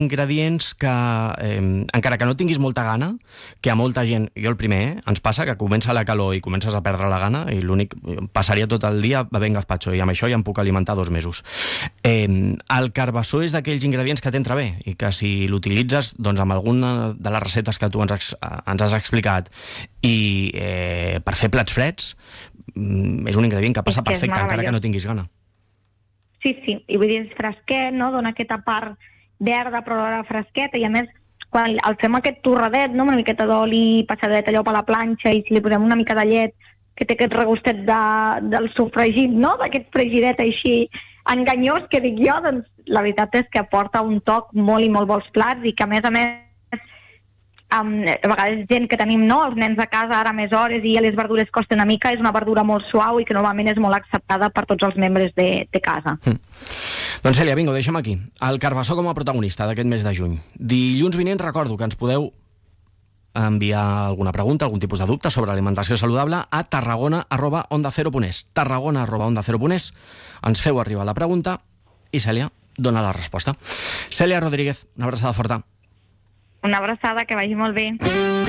ingredients que, encara que no tinguis molta gana, que a molta gent, jo el primer, ens passa que comença la calor i comences a perdre la gana i l'únic, passaria tot el dia bevent gazpacho i amb això ja em puc alimentar 2 mesos. El carbassó és d'aquells ingredients que t'entra bé i que si l'utilitzes doncs, amb alguna de les receptes que tu ens has explicat i per fer plats freds, és un ingredient que passa perfecte encara que no tinguis gana. Sí, i vull dir, és fresquet, no? Dona aquesta part verda però alhora fresqueta, i a més quan el fem aquest torradet, no? Una miqueta d'oli passadet allò per la planxa, i si li posem una mica de llet que té aquest regustet del sofregit, no? D'aquest fregidet així enganyós que dic jo, doncs la veritat és que aporta un toc molt i molt bons plats, i que a més a vegades gent que tenim, no? Els nens a casa ara més hores i les verdures costen una mica, és una verdura molt suau i que normalment és molt acceptada per tots els membres de casa. Doncs Cèlia, vinga, ho deixem aquí. El carbassó com a protagonista d'aquest mes de juny. Dilluns vinent recordo que ens podeu enviar alguna pregunta, algun tipus de dubte sobre alimentació saludable a tarragona@ondacero.es. tarragona@ondacero.es. Ens feu arribar la pregunta i Cèlia dona la resposta. Cèlia Rodríguez, una abraçada forta. Una abraçada, que vagi molt bé.